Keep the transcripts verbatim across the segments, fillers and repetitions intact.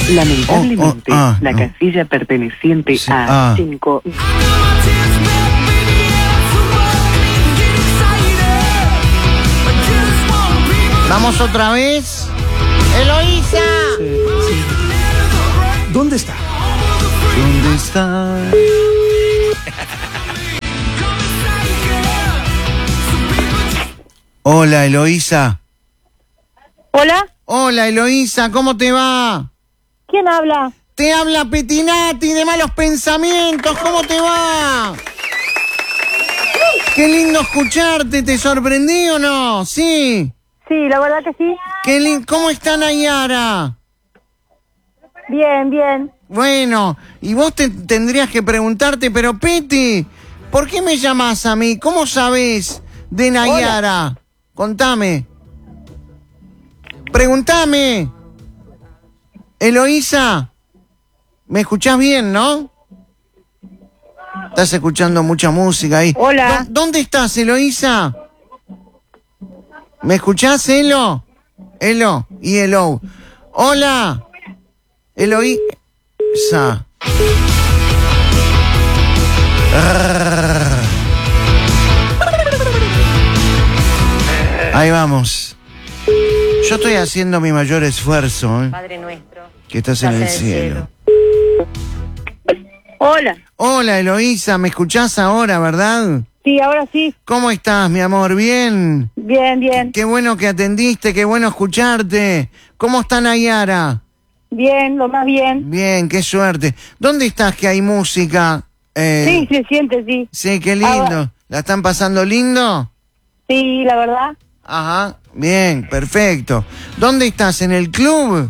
Lamentablemente, oh, oh, ah, la no. casilla perteneciente Sí, a ah. cinco... Vamos otra vez. ¡Eloísa! Sí, sí. ¿Dónde está? ¿Dónde está? Hola, Eloísa. ¿Hola? Hola, Eloísa, ¿cómo te va? ¿Quién habla? Te habla Petinati de Malos Pensamientos, ¿cómo te va? Qué lindo escucharte, ¿te sorprendí o no? Sí. Sí, la verdad que sí. Qué lindo. ¿Cómo está Nayara? Bien, bien. Bueno, y vos te tendrías que preguntarte, pero Peti, ¿por qué me llamás a mí? ¿Cómo sabés de Nayara? Hola. Contame. Preguntame. Eloísa, ¿me escuchás bien, no? Estás escuchando mucha música ahí. Hola. ¿Dónde estás, Eloísa? ¿Me escuchás, Elo? Elo y Elo. Hola. Eloísa. Ahí vamos. Yo estoy haciendo mi mayor esfuerzo, ¿eh? Padre nuestro. Que estás en el cielo. Hola. Hola, Eloísa, ¿me escuchás ahora, verdad? Sí, ahora sí. ¿Cómo estás, mi amor? ¿Bien? Bien, bien. Qué bueno que atendiste, qué bueno escucharte. ¿Cómo está Nayara? Bien, lo más bien. Bien, qué suerte. ¿Dónde estás que hay música? Eh, Sí, se siente, sí. Sí, qué lindo. Ah, ¿La están pasando lindo? sí, la verdad. Ajá, bien, perfecto. ¿Dónde estás? ¿En el club?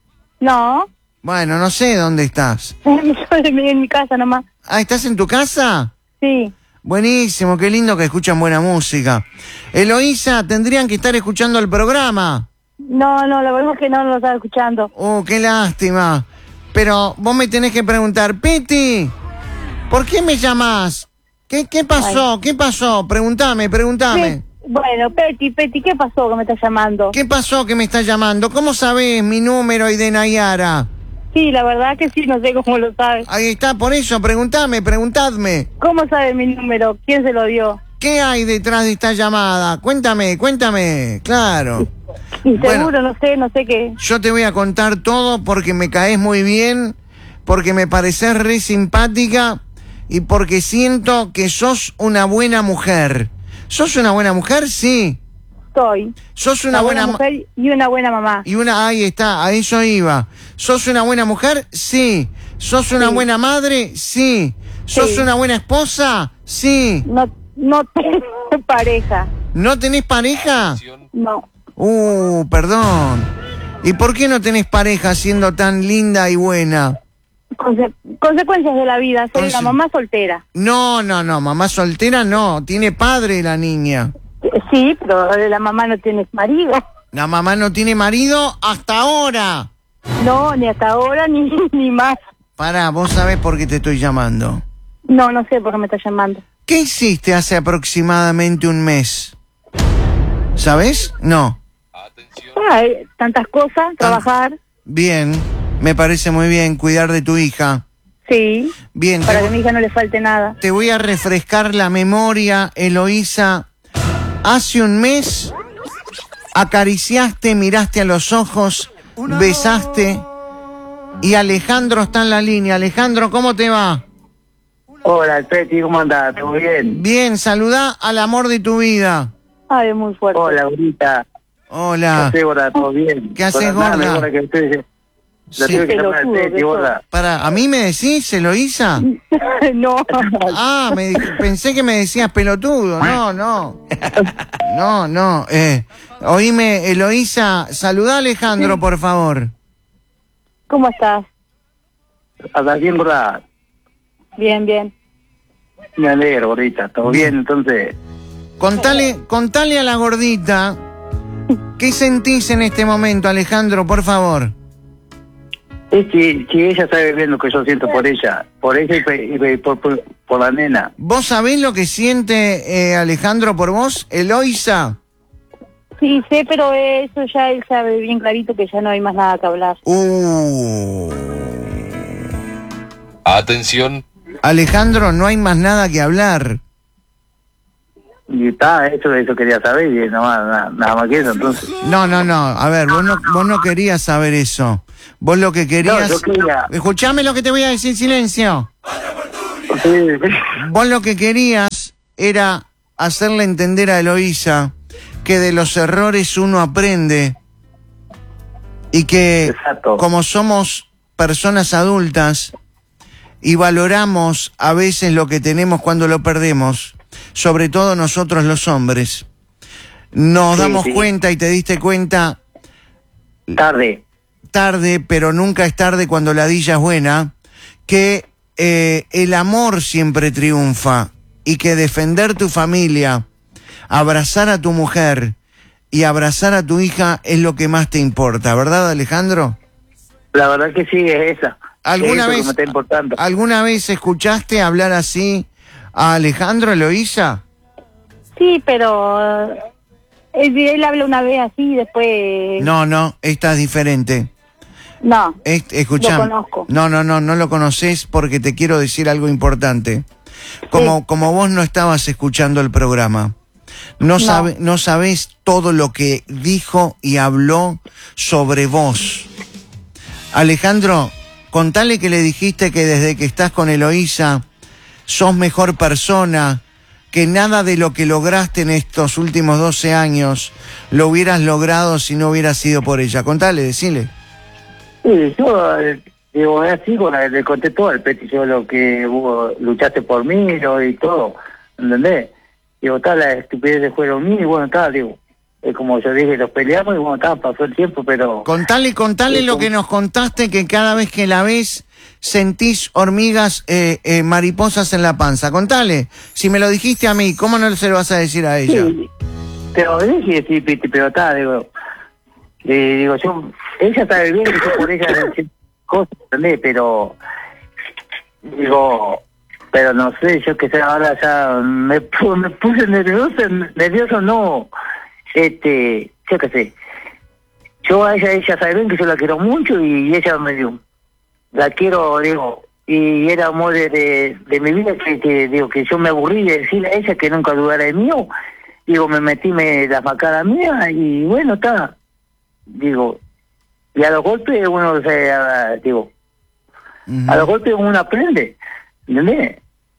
No. Bueno, no sé dónde estás. Yo en mi casa nomás. Ah, ¿estás en tu casa? Sí. Buenísimo, qué lindo que escuchan buena música. Eloísa, tendrían que estar escuchando el programa. No, no, la verdad es que no lo estaba escuchando. Oh, qué lástima. Pero vos me tenés que preguntar, Peti, ¿por qué me llamás? ¿Qué, qué pasó? Ay. ¿Qué pasó? Preguntame, preguntame. Sí. Bueno, Peti, Peti, ¿qué pasó que me estás llamando? ¿Qué pasó que me estás llamando? ¿Cómo sabés mi número y de Nayara? Sí, la verdad que sí, no sé cómo lo sabes. Ahí está, por eso, preguntame, preguntadme. ¿Cómo sabe mi número? ¿Quién se lo dio? ¿Qué hay detrás de esta llamada? Cuéntame, cuéntame, claro. Y Bueno, seguro, no sé, no sé qué. yo te voy a contar todo porque me caes muy bien, porque me pareces re simpática y porque siento que sos una buena mujer. ¿Sos una buena mujer? Sí. Soy. ¿Sos una, Una buena, buena mujer y una buena mamá. Y una, ahí está, a eso iba. ¿Sos una buena mujer? Sí. ¿Sos una Sí. buena madre? Sí. ¿Sos Sí. una buena esposa? Sí. No, no tengo pareja. ¿No tenés pareja? No. Uh, perdón. ¿Y por qué no tenés pareja siendo tan linda y buena? Conse- consecuencias de la vida. Soy Conse- una mamá soltera. No, no, no, mamá soltera no. Tiene padre la niña. Eh, Sí, pero la mamá no tiene marido. La mamá no tiene marido hasta ahora. No, ni hasta ahora, ni, ni más. Pará, vos sabés por qué te estoy llamando. No, no sé por qué me está llamando. ¿Qué hiciste hace aproximadamente un mes? ¿Sabés? No. Ah, eh, tantas cosas, trabajar. Bien, me parece muy bien cuidar de tu hija. Sí, Bien, para te, que a mi hija no le falte nada. te voy a refrescar la memoria, Eloísa. Hace un mes acariciaste, miraste a los ojos, besaste y Alejandro está en la línea. Alejandro, ¿cómo te va? Hola, Peti, ¿cómo andás? ¿Todo bien? Bien, saludá al amor de tu vida. Ay, es muy fuerte. Hola, Gorita. Hola. ¿Qué haces, gorda? ¿Todo bien? ¿Qué haces, Gorda? gorda? Gorda, que estoy... La Sí. tuve que llamar al Pelotudo Peti, que gorda. Para, ¿a mí me decís, Eloísa? No. Ah, me, di- pensé que me decías pelotudo. No, no. No, no. Eh, oíme, Eloísa, saludá a Alejandro, por favor. ¿Cómo estás? ¿Andás bien, gorda? Bien, bien. Me alegro, gordita. ¿Todo bien? Entonces... Contale, contale a la gordita, ¿qué sentís en este momento, Alejandro, por favor? Es que, que ella sabe bien lo que yo siento por ella. Por ella y, pe- y por, por, por la nena. ¿Vos sabés lo que siente eh, Alejandro por vos, Eloísa? Sí, sé, pero eso ya él sabe bien clarito que ya no hay más nada que hablar. Uh. Atención. Alejandro, no hay más nada que hablar. Y está, eso, eso quería saber y nada más, nada, nada más que eso, entonces. No, no, no. A ver, vos no, vos no querías saber eso. Vos lo que querías... No, yo quería... Escuchame lo que te voy a decir, silencio. Sí. Vos lo que querías era hacerle entender a Eloísa que de los errores uno aprende y que Exacto. como somos personas adultas y valoramos a veces lo que tenemos cuando lo perdemos, sobre todo nosotros los hombres, nos Sí, damos sí. cuenta y te diste cuenta Tarde. tarde, pero nunca es tarde cuando la dilla es buena, que eh, el amor siempre triunfa y que defender tu familia, abrazar a tu mujer y abrazar a tu hija es lo que más te importa, ¿verdad, Alejandro? La verdad que sí, es esa. ¿Alguna es eso vez, que me está importando. ¿Alguna vez escuchaste hablar así a Alejandro, Eloísa? Sí, pero eh, él, él habla una vez así y después... No, no, esta es diferente. No, Este, escuchame. Lo conozco. No, no, no, no lo conoces porque te quiero decir algo importante. Como, Sí. como vos no estabas escuchando el programa, no, No. sabe, no sabés todo lo que dijo y habló sobre vos. Alejandro, contale que le dijiste que desde que estás con Eloísa sos mejor persona, que nada de lo que lograste en estos últimos doce años lo hubieras logrado si no hubiera sido por ella. Contale, decile. Sí, yo, eh, digo, es así, bueno, le conté todo al Peti, yo lo que vos luchaste por mí lo, y todo, ¿entendés? Digo, tal, la estupidez de juego mío y bueno, tal, digo, es como yo dije, los peleamos y bueno, tal, pasó el tiempo, pero... Contale, contale Sí, lo con- que nos contaste, que cada vez que la ves sentís hormigas, eh, eh, mariposas en la panza. Contale, si me lo dijiste a mí, ¿cómo no se lo vas a decir a ella? Sí, pero dije, sí, Peti, pero tal, digo, eh, digo, yo, ella sabe bien que yo por ella decir cosas, ¿entendés? Pero, digo, pero no sé, yo que sé, ahora ya me, pu- me puse nervioso, nervioso no, este, yo qué sé, yo a ella, ella sabe bien que yo la quiero mucho y ella me dio, la quiero, digo, y era amor de, de, de mi vida que, que, digo, que yo me aburrí de decirle a ella que nunca dudara de mí, digo, me metí me, la macana mía y bueno, está, digo, y a los golpes uno se, a- digo, Ujú. a los golpes uno aprende, ¿entendés?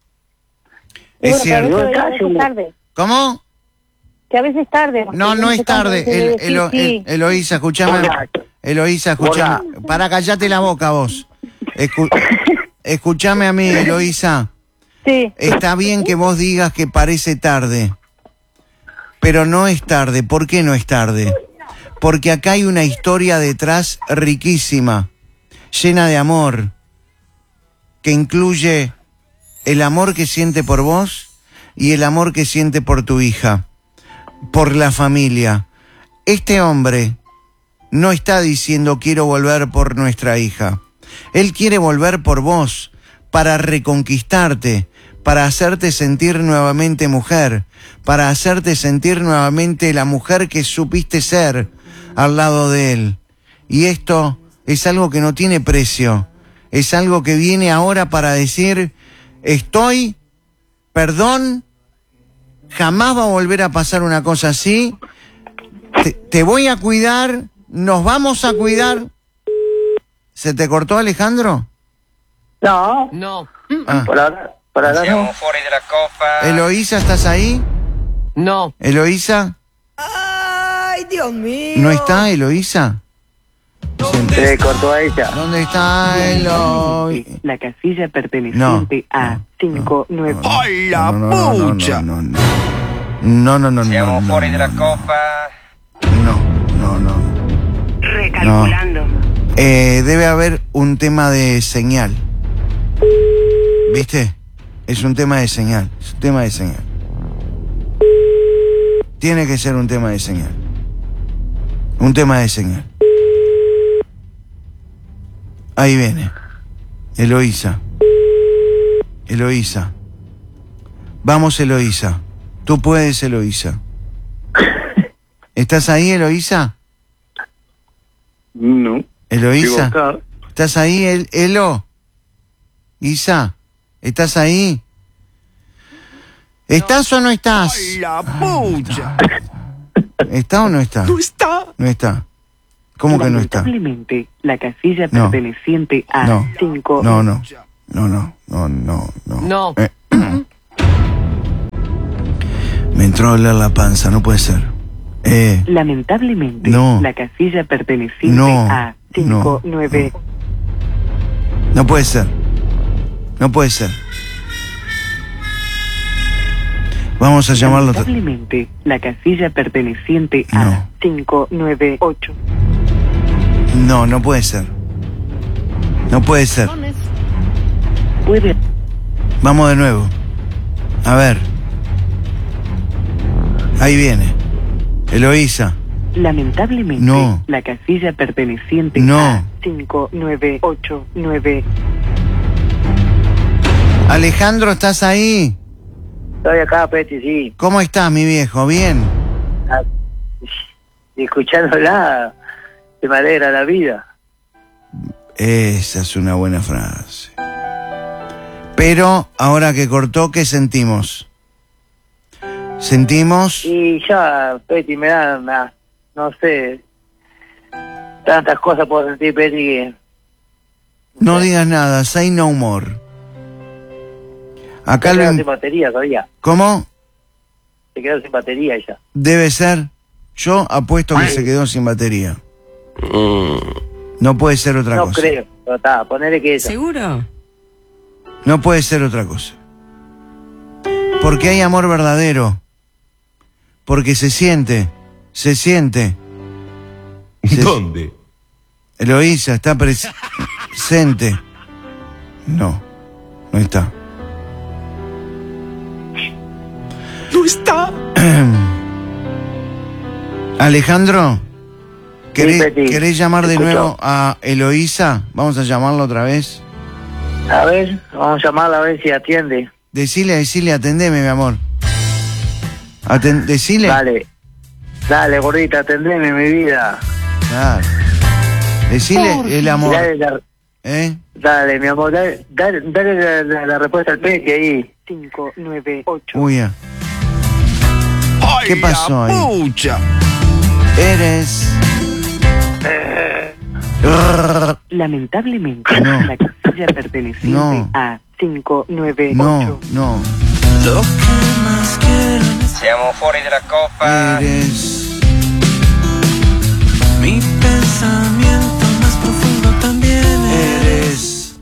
Es Bueno, que a cierto. veces- a veces es tarde. ¿Cómo? Que a veces es tarde. No, no es tarde. El, Elo- el- Eloísa, escuchame. Hola. Eloísa, escuchame. Hola. Para, callate la boca vos. Escu- escuchame a mí, Eloísa. Sí, Está bien que vos digas que parece tarde, pero no es tarde. ¿Por qué no es tarde? Porque acá hay una historia detrás riquísima, llena de amor, que incluye el amor que siente por vos y el amor que siente por tu hija, por la familia. Este hombre no está diciendo quiero volver por nuestra hija. Él quiere volver por vos, para reconquistarte, para hacerte sentir nuevamente mujer, para hacerte sentir nuevamente la mujer que supiste ser al lado de él. Y esto es algo que no tiene precio, es algo que viene ahora para decir, estoy, perdón, jamás va a volver a pasar una cosa así, te, te voy a cuidar, nos vamos a cuidar. ¿Se te cortó, Alejandro? No, No. Ah. por ahora, por ahora no. fuori della coppa. Eloísa, ¿estás ahí? No. Eloísa, ¡Ay, Dios mío! ¿no está Eloísa? Se cortó a ella. ¿Dónde está Eloísa? La casilla No, perteneciente a no, cinco nueve. ¡Ay, la No, no, no, pucha! No, no, no. No, no, no, no, no, no, no. coppa. No, no, no. Recalculando. Eh, debe haber un tema de señal. ¿Viste? Es un tema de señal. Es un tema de señal. Tiene que ser un tema de señal. Un tema de señal. Ahí viene. Eloísa. Eloísa. Vamos, Eloísa. Tú puedes, Eloísa. ¿Estás ahí, Eloísa? No. ¿Eloísa? ¿Estás ahí, El Elo? Isa, ¿estás ahí? ¿Estás o no estás? ¡La pucha! ¿Está o no está? ¡No está! No está. ¿Cómo que no está? Lamentablemente, la casilla No. perteneciente a No. cinco... No, no. No, no, no, no, no. No. Eh. Me entró a doler la panza, no puede ser. Eh, Lamentablemente, No. la casilla perteneciente No. a cinco nueve... no puede ser. No puede ser. Vamos a llamarlo. otra- Lamentablemente, la casilla perteneciente No. a cinco nueve ocho... No, no puede ser. No puede ser. Puede... Vamos de nuevo. A ver. Ahí viene. Eloísa. Lamentablemente, No. la casilla perteneciente No. a cinco nueve ocho nueve... Alejandro, ¿estás ahí? Estoy acá, Peti, sí. ¿Cómo estás, mi viejo? ¿Bien? Ah, y escuchándola, se me alegra la vida. Esa es una buena frase. Pero, ahora que cortó, ¿qué sentimos? Sentimos... Y ya, Peti, me da, me da- no sé, tantas cosas puedo sentir, Peti, que... No digas nada, say no more. Acá se lo... quedó im- sin batería todavía. ¿Cómo? Se quedó sin batería ya. Debe ser. Yo apuesto que se quedó sin batería. No puede ser otra No cosa. creo, pero está, ponele que esa. ¿Seguro? No puede ser otra cosa. Porque hay amor verdadero. Porque se siente. Se siente. Se- ¿Dónde? Eloísa está pres- presente. No, no está. ¡No está! Alejandro, ¿querés, Sí, Peti. ¿querés llamar de Escucho. nuevo a Eloísa? Vamos a llamarla otra vez. A ver, vamos a llamarla a ver si atiende. Decile, decile, atendeme, mi amor. Aten- decile. Dale, dale, gordita, atendeme, mi vida. Claro. Decile el amor. Dale, la- ¿Eh? dale, mi amor, dale, dale, dale la, la- la respuesta al Peti ahí. cinco nueve ocho... Uy, ya. ¡Ay, ¿Qué pasó la ahí? pucha! Eres. Lamentablemente, No. la casilla perteneciente No. a cinco nueve No, ocho... no. Siamo fuori dalla coppa. Eres. Mi pensamiento más profundo también Eres.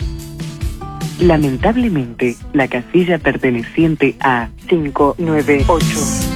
Lamentablemente, la casilla perteneciente a cinco nueve ocho...